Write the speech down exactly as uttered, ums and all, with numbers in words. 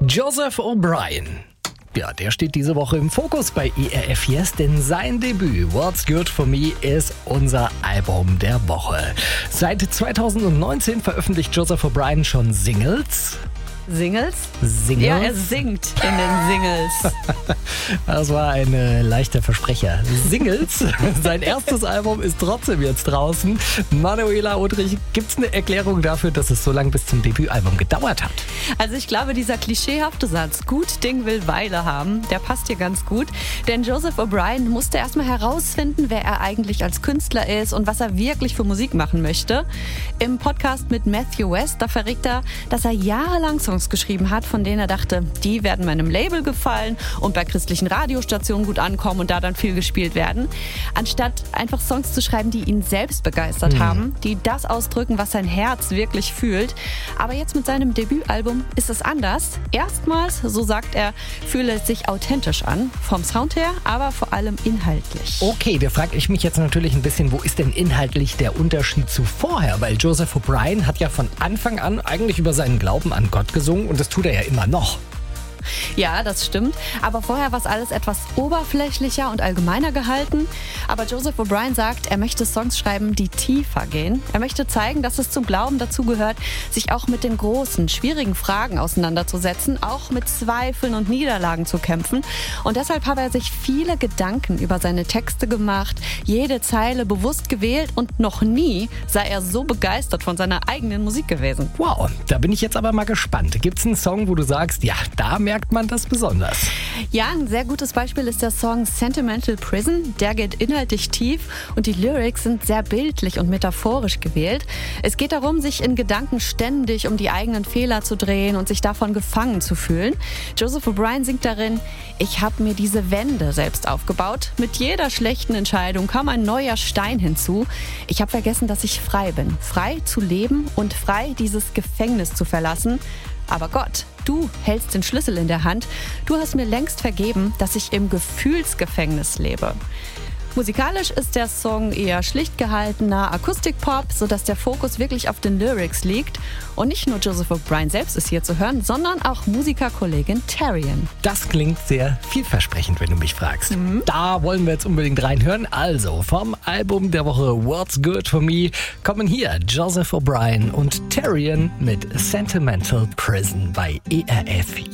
Joseph O'Brien. Ja, der steht diese Woche im Fokus bei E R F Yes, denn sein Debüt What's Good For Me ist unser Album der Woche. Seit zweitausendneunzehn veröffentlicht Joseph O'Brien schon Singles. Singles? Singles? Ja, er singt in den Singles. Das war ein äh, leichter Versprecher. Singles. Sein erstes Album ist trotzdem jetzt draußen. Manuela Udrich, gibt es eine Erklärung dafür, dass es so lange bis zum Debütalbum gedauert hat? Also ich glaube, dieser klischeehafte Satz, gut Ding will Weile haben, der passt hier ganz gut. Denn Joseph O'Brien musste erstmal herausfinden, wer er eigentlich als Künstler ist und was er wirklich für Musik machen möchte. Im Podcast mit Matthew West, da verrät er, dass er jahrelang Songs geschrieben hat, von denen er dachte, die werden meinem Label gefallen und bei christlichen Radiostationen gut ankommen und da dann viel gespielt werden. Anstatt einfach Songs zu schreiben, die ihn selbst begeistert mhm. haben, die das ausdrücken, was sein Herz wirklich fühlt. Aber jetzt mit seinem Debütalbum ist es anders. Erstmals, so sagt er, fühle es sich authentisch an, vom Sound her, aber vor allem inhaltlich. Okay, da frage ich mich jetzt natürlich ein bisschen, wo ist denn inhaltlich der Unterschied zu vorher? Weil Joseph O'Brien hat ja von Anfang an eigentlich über seinen Glauben an Gott gesungen und das tut er ja immer noch. Ja, das stimmt. Aber vorher war es alles etwas oberflächlicher und allgemeiner gehalten. Aber Joseph O'Brien sagt, er möchte Songs schreiben, die tiefer gehen. Er möchte zeigen, dass es zum Glauben dazugehört, sich auch mit den großen, schwierigen Fragen auseinanderzusetzen, auch mit Zweifeln und Niederlagen zu kämpfen. Und deshalb habe er sich viele Gedanken über seine Texte gemacht, jede Zeile bewusst gewählt und noch nie sei er so begeistert von seiner eigenen Musik gewesen. Wow, da bin ich jetzt aber mal gespannt. Gibt es einen Song, wo du sagst, ja, da merkt man das besonders? Ja, ein sehr gutes Beispiel ist der Song Sentimental Prison. Der geht inhaltlich tief und die Lyrics sind sehr bildlich und metaphorisch gewählt. Es geht darum, sich in Gedanken ständig um die eigenen Fehler zu drehen und sich davon gefangen zu fühlen. Joseph O'Brien singt darin, ich habe mir diese Wände selbst aufgebaut. Mit jeder schlechten Entscheidung kam ein neuer Stein hinzu. Ich habe vergessen, dass ich frei bin. Frei zu leben und frei, dieses Gefängnis zu verlassen. Aber Gott, du hältst den Schlüssel in der Hand. Du hast mir längst vergeben, dass ich im Gefühlsgefängnis lebe. Musikalisch ist der Song eher schlicht gehaltener Akustikpop, sodass der Fokus wirklich auf den Lyrics liegt. Und nicht nur Joseph O'Brien selbst ist hier zu hören, sondern auch Musikerkollegin Terrian. Das klingt sehr vielversprechend, wenn du mich fragst. Mhm. Da wollen wir jetzt unbedingt reinhören. Also vom Album der Woche What's Good For Me kommen hier Joseph O'Brien und Terrian mit Sentimental Prison bei E R F